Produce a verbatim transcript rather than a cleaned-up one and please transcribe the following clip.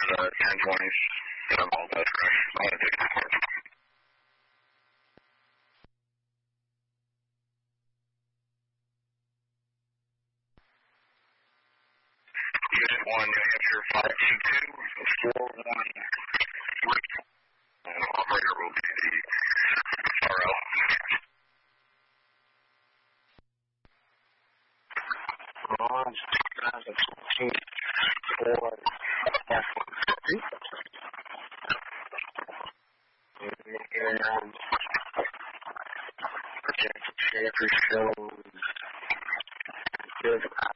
the ten twenties that I'm all about crash. I want to take the course. Unit one, New Hampshire five two two, four one three. And operator will be the R L. On twenty fourteen, four F one fifty. And projected Jennifer shows good